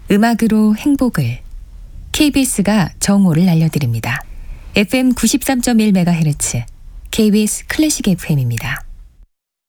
음악으로 행복을 KBS가 정오를 알려드립니다. FM 93.1MHz KBS 클래식 FM입니다.